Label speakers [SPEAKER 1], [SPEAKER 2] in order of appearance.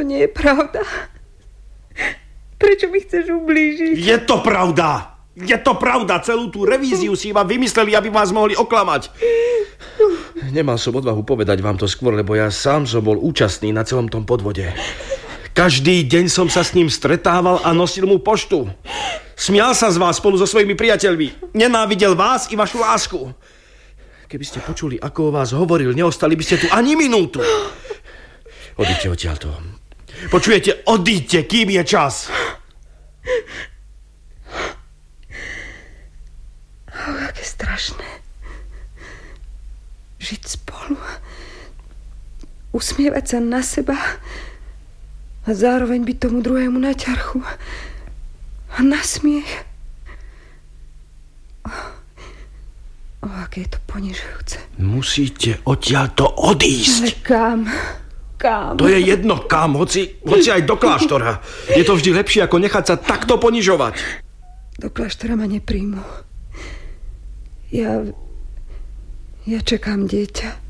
[SPEAKER 1] nie je pravda. Prečo mi chceš ublížiť?
[SPEAKER 2] Je to pravda! Je to pravda! Celú tú revíziu si iba vymysleli, aby vás mohli oklamať. Nemal som odvahu povedať vám to skôr, lebo ja sám som bol účastný na celom tom podvode. Každý deň som sa s ním stretával a nosil mu poštu. Smial sa z vás spolu so svojimi priateľmi. Nenávidel vás i vašu lásku. Keby ste počuli, ako o vás hovoril, neostali by ste tu ani minútu. Odíďte odtiaľto. Počujete? Odíďte, kým je čas.
[SPEAKER 1] Aké strašné. Žiť spolu. Usmievať sa na seba a zároveň byť tomu druhému na ťarchu a na smiech. Aké je to ponižujúce.
[SPEAKER 2] Musíte odtiaľto odísť.
[SPEAKER 1] Ale kam? Kam?
[SPEAKER 2] To je jedno kam, hoci aj do kláštora. Je to vždy lepšie, ako nechať sa takto ponižovať.
[SPEAKER 1] Do kláštora ma nepríjmu. Ja čekám dieťa.